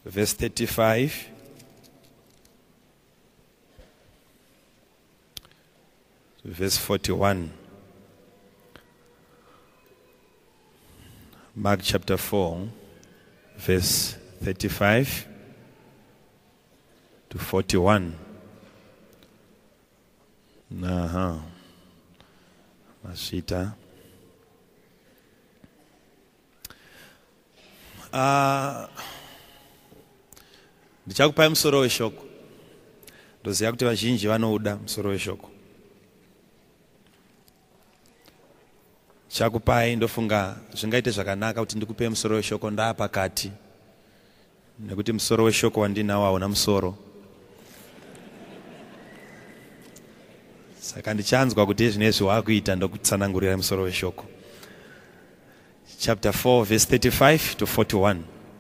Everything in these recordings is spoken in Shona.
verse 35 to verse 41. Mark chapter 4, verse 35 to 41. Masita. Ndichakupa musoro weshoko. Ndoziva kuti vazhinji vanouda musoro weshoko. Chakupai ndofunga zvingaite zvakanaka kuti ndikupe musoro weshoko ndapakati. Nekuti musoro weshoko wandinawo hauna musoro. Saka ndichanzwa kuti zvinezvi wakuita ndokutsanangurira musoro weshoko. Chapter 4 verse 35 to 41.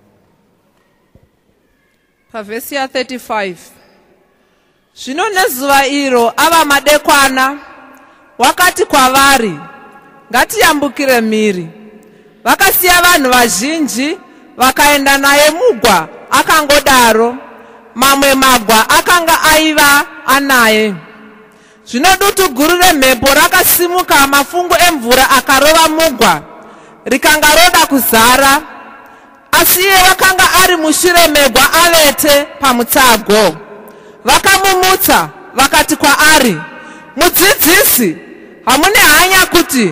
Pavesi ya 35. Zvino nezuva iro ava madekwana wakati kwavari ngatiyambukire mhiri. Vakasiya vanhu vazhinji vakaenda naye mugwa akangodaro. Mamwe magwa akanga aiva anaye. Zvino dutu guru remhepo rakasimuka mafungu emvura akarova mugwa. Rikanga roda kuzara. Asi iye vakanga ari mushure megwa avete pamutsago. Vakamumutsa vakati kwaari, mudzidzisi, hamune hanya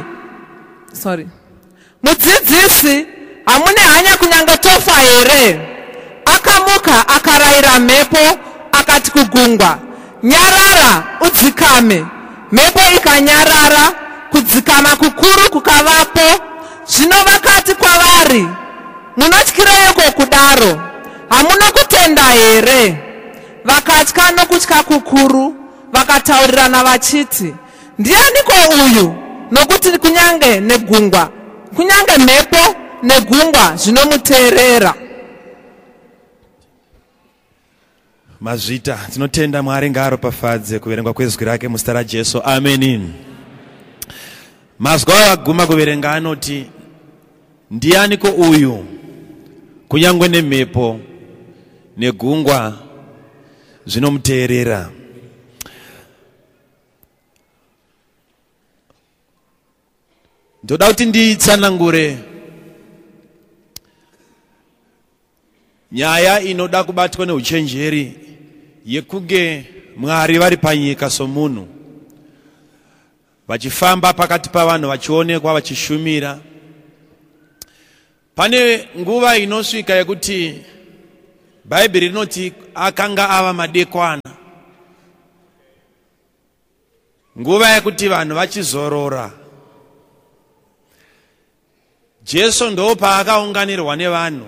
kunyange tofa here? Akamuka akarayira mhepo akati kugungwa, nyarara udzikame. Mhepo ikanyarara, kudzikama kukuru kukavapo. Zvino vakati kwavari, munotyireiko kudaro? Hamuna kutenda here? Vakatya nokutya kukuru, vakataurirana vachiti, ndianiko uyu? Nokuti kunyange mhepo negungwa zvinomuteerera. Mazvita, tinotenda Mwari ngaaropafadze kuverengwa kwezwi rake muzita raJesu. Amen. Mazwi aguma kuverenga anoti, ndianiko uyu? Kunyangwe nemhepo negungwa zvinomuteerera. Ndoda kuti nditsanangure nyaya inoda kubatwa neuchenjeri yekunge Mwari vari panyika somunhu, vachifamba pakati pavanhu vachionekwa vachishumira. Pane nguva inosvika yekuti Bhaibheri rinoti akanga ava madekwana. Nguva yekuti vanhu vachizorora. Jesu ndo paakaunganirwa nevanhu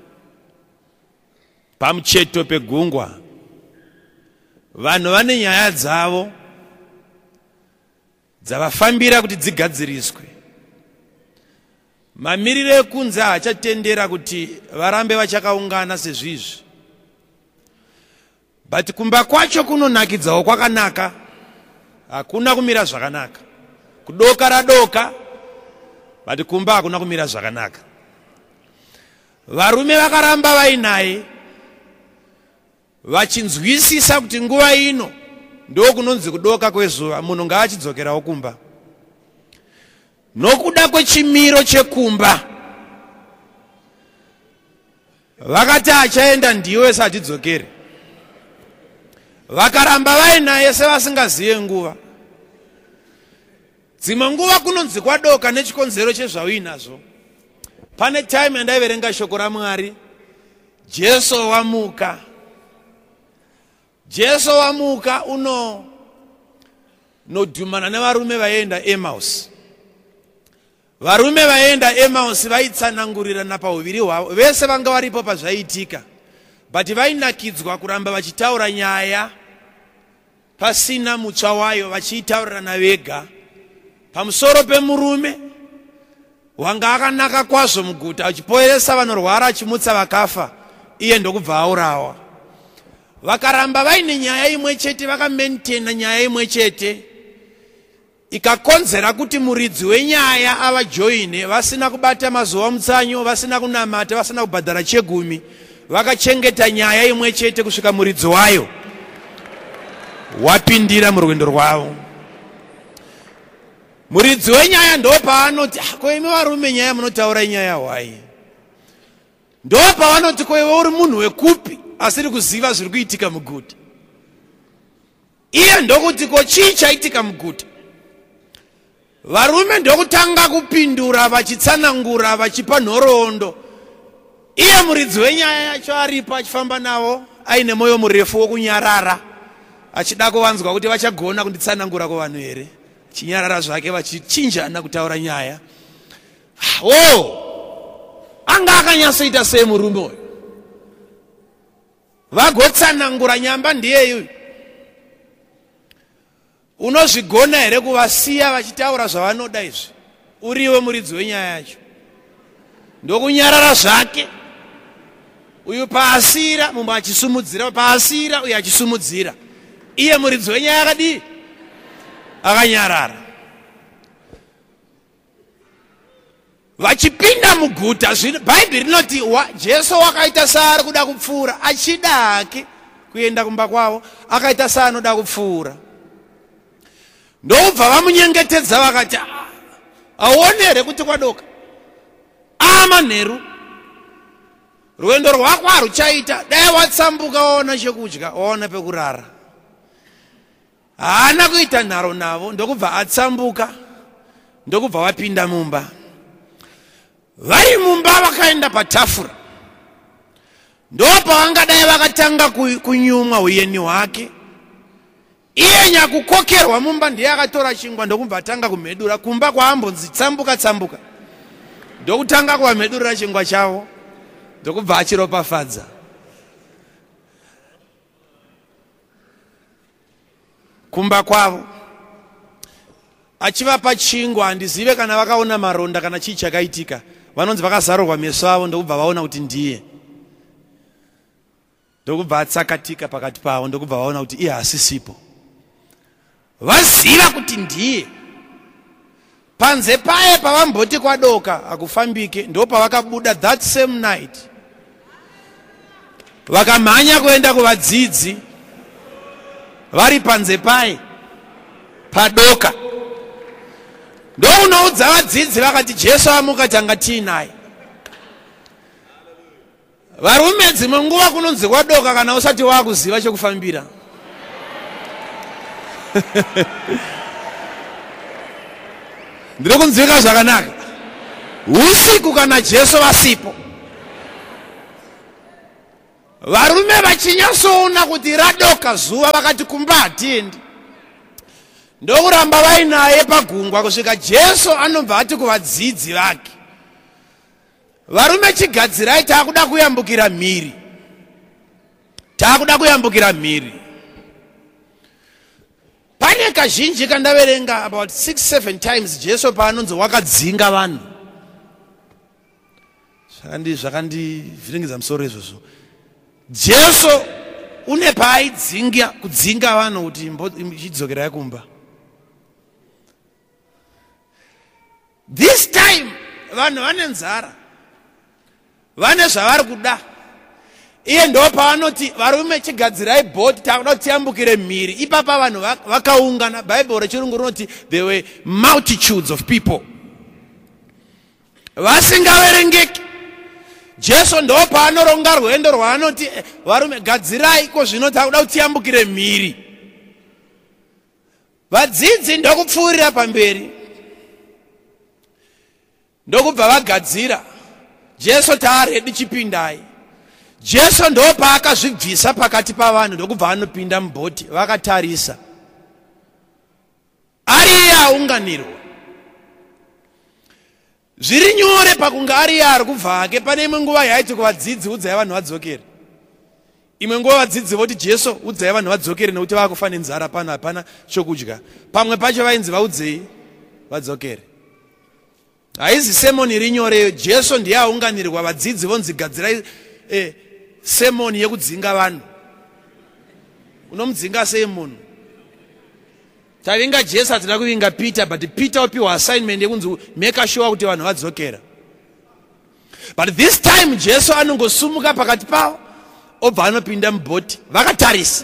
pamucheto pegungwa. Vanhu vane nyaya dzavo dzavafambira kuti dzigadziriswe. Mamiriro ekunze haachatendera kuti varambe vachakaungana sezvizvi. But kumba kwacho kunonakidzawo kwakanaka. Hakuna kumira zvakanaka. Kudoka radoka, but kumba hakuna kumira zvakanaka. Varume vakaramba vainaye, vachinzwisisa kuti nguva ino ndo kunonzi kudoka kwezuva, munhu ngaachidzokerawo kumba. Nokuda kwechimiro chekumba, vakati achaenda ndiwe satidzokere. Vakaramba vainaye sevasingaziye nguva. Dzimwe nguva kunonzi kwadoka nechikonzero chezvauinazvo. Pane time andaiverenga shoko raMwari, Jesu wamuka. Jesu wamuka nodhumana nevarume vaenda Emmaus. Varume vaenda Emmaus vaitsanangurirana pauviri hwavo. Vese vanga varipo pazvaitika. But vainakidzwa kuramba vachitaura nyaya pasina mutsva wayo, vachitaurirana vega. Pamusoro pemurume wanga akanaka kwazvo muguta, achipoeresa vanorwara, achimutsa vakafa, iye ndokubva aurawa. Vakaramba vaine nyaya imwe chete, vakamaintaina nyaya imwe chete. Ikakonzera kuti muridzi wenyaya avajoine, vasina kubata mazuva mutsanyo, vasina kunamata, vasina kubhadhara chegumi. vakachengeta nyaya imwe chete kusvika muridzo wayo wapindira murwendo rwavo. Muridzi wenyaya ndopaanoti koimi varume nyaya munotaura nyaya wai, ndopavanoti koiwe uri munhu wekupi asiri kuziva zviri kuitika muguta. Iye ndokuti ko chii chaitika muguta. Varume ndokutanga kupindura vachitsanangura vachipa nhoroondo. Iye muridzi wenyaya yacho aripo achifamba navo aine mwoyo murefu wokunyarara, achida kuvanzwa kuti vachagona kunditsanangura kuvanhu here, chinyarara zvake vachichinjana kutaura nyaya. Anga akanyatsoita sei murume uyu? Vagotsanangura nyamba ndiyeyu. Unozvigona here kuvasiya vachitaura zvavanoda izvi? Uriwe muridzi wenyaya yacho. Ndokunyarara zvake. Uyu paasira mumwe achisumudzira, paasira uyu achisumudzira. Iye muridzi wenyaya akadii? Akanyarara. Vachipinda muguta, Bhaibheri rinoti Jesu wakaita saari kuda kupfuura, achida hake kuenda kumba kwavo, akaita saanoda kupfuura. Ndobva vamunyengetedza vakati, auone here kuti kwadoka? Manheru, rwendo rwako haruchaita, dai watsambuka waona chekudya, waona pekurara. Haana kuita nharo navo, ndokubva atsambuka, ndokubva wapinda mumba. Vari mumba vakaenda patafura. Ndopavangadai vakatanga kunyumwa uyeni hwake. Iye nyakukokerwa mumba ndiye akatora chingwa ndokubva atanga kumhedura kumba kwaambonzi tsambuka tsambuka. Ndokutanga kuvamhedurira chingwa chavo, ndokubva achiropafadza. Kumba kwavo achivapa chingwa, handizive kana vakaona maronda kana chii chakaitika. Vanonzi vakazarurwa meso avo ndokubva vaona kuti ndiye. Ndokubva atsakatika pakati pavo, ndokubva vaona kuti iye hasisipo. Vaziva kuti ndiye. Panze paye pavamboti kwadoka hakufambike, ndopavakabuda that same night. Vakamhanya kuenda kuvadzidzi vari panze paye padoka. Ndounoudza vadzidzi vakati Jesu amuka tanga tiinaye. Varume dzimwe nguva kunonzi kwadoka kana usati wakuziva chokufambira. Ndiri kunzwika zvakanaka. Usiku kana Jesu vasipo, varume vachinyasoona kuti radoka zuva vakati kumba hatiendi. Ndokuramba vainaye pagungwa kusvika Jesu anobva ati kuvadzidzi vake, varume chigadzirai, taakuda kuyambukira mhiri. Taakuda kuyambukira mhiri. Pane kazhinji kandaverenga about 6-7 times Jesu paanonzi wakadzinga vanhu. Zvakandivhiringidza musoro izvozvo. Jesu une kudzinga vanhu kuti chidzokerai kumba. This time vanhu vane nzara, vane zvavari kuda. Iye ndopaanoti varume chigadzirai bhoti, takuda kuti tiyambukire mhiri. Ipapa vanhu vakaungana. Bhaibheri rechirungu rinoti there were multitudes of people, vasingaverengeki. Jesu ndopaanoronga rwendo rwaanoti varume gadzirai ko zvino takuda kuti tiyambukire mhiri. Vadzidzi ndokupfuurira pamberi, ndokubva vagadzira. Jesu taaredi chipindai. Jesu ndopaakazvibvisa pakati pavanhu, ndokubva anopinda mubhoti. Vakatarisa, ari iye aunganirwa. Zviri nyore pakunge ari iye ari kubva hake. Pane imwe nguva yaiti kuvadzidzi, udzai vanhu vadzokere. Imwe nguva vadzidzi voti Jesu udzai vanhu vadzokere nekuti vakufa nenzara, pano hapana chokudya. Pamwe pacho vainzi vaudzei vadzokere. Haizi semoni iri nyoreyo. Jesu ndiye aunganirwa, vadzidzi vonzi gadzirai semoni yekudzinga vanhu. Unomudzinga sei munhu? Tavinga Jesu hatina kuvinga Peter, but Peter opiwa assignment yekunzi make sure kuti vanhu vadzokera. But this time Jesu anongosumuka pakati pavo, obva anopinda mubhoti vakatarisa.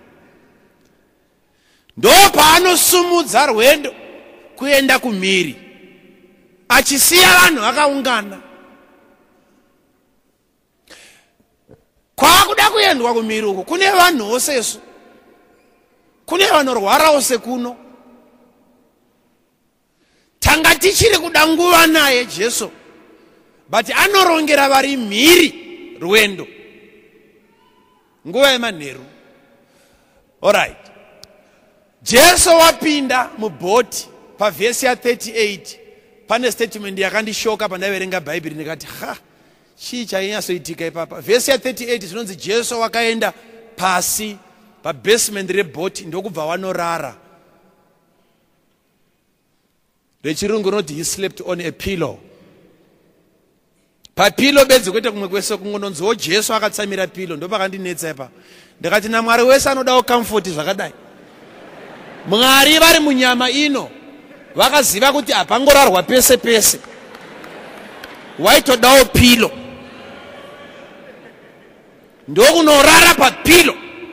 Ndo paanosumudza rwendo kuenda kumhiri achisiya vanhu vakaungana. Kwakuda kuendwa kumhiri uko kune vanhuwo sesu, kune vanorwarawo sekuno. Tanga tichiri kuda nguva naye Jesu, but anorongera vari mhiri rwendo nguva yemanheru. Alright, Jesu wapinda mubhoti pavhesi ya38 pane statement yakandishoka pandaverenga bhaibheri ndikati chii chainyatsoitika ipapa. Vhesi ya38 zvinonzi Jesu wakaenda pasi pabasement rebhoti ndokubva wanorara. Rechirungu rinoti he slept on a pillow. Papilo bedzi kwete kumwe kwese kungononziwo Jesu akatsamira pilo. Ndopakandinetsa ipa ndikati naMwari wese anodawo comfort zvakadai. Mwari vari munyama ino vakaziva kuti hapangorarwa pese pese, waitodawo pilo, ndokunorara papilo.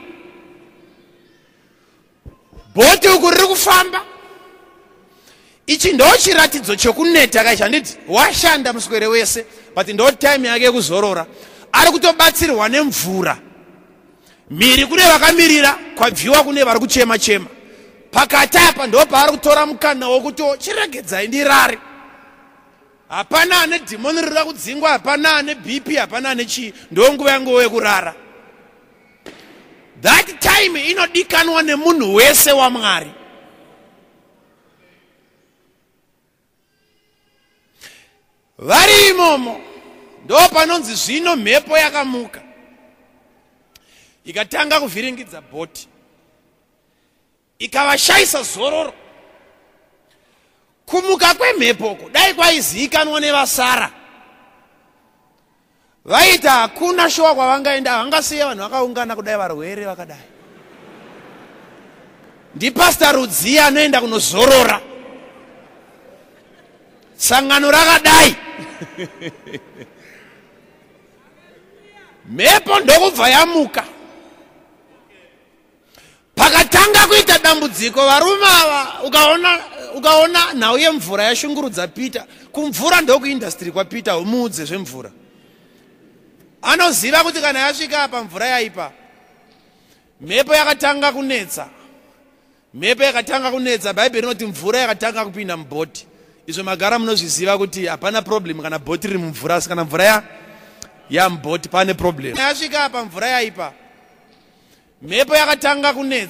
Bhoti uku riri kufamba. Ichi ndo chiratidzo chokuneta kai chanditi washanda muswere wese, but ndo time yake kuzorora. Ari kutobatsirwa nemvura. Mhiri kune vakamirira, kwabviwa kune vari kuchema chema. Pakati apa ndo paari kutora mukana wokuti chiregedzai ndirare. Hapana ane dhimoni riri kudzingwa, hapana ane BP, hapana ane chii. Ndo nguva yangu yekurara. That time inodikanwa nemunhu wese waMwari. Vari imomo ndo panonzi zvino mhepo yakamuka ikatanga kuvhiringidza bhoti ikavashayisa zororo. Kumuka kwemhepoko dai kwaizivikanwa nevasara, vaita hakuna showa kwavangaenda, havangasiya vanhu vakaungana kudai varwere vakadai. Ndipastor Rudziya anoenda kunozorora, sangano rakadai. Mhepo ndokubva yamuka. Pakatanga kuita dambudziko, varume ava ukaona nhau yemvura yashungurudza Pita. Kumvura ndokuindustry kwaPita, umuudze zvemvura. Anoziva kuti kana yasvika apa mvura yaipa. Mhepo yakatanga kunetsa. Mhepo yakatanga kunetsa, Bhaibheri rinoti mvura yakatanga kupinda mubhoti. Izvo magara munozviziva kuti hapana problem kana bhoti riri mumvura, asi kana mvura yamubhoti pane problem. Yasvika apa mvura yaipa. Mhepo yakatanga kunetsa.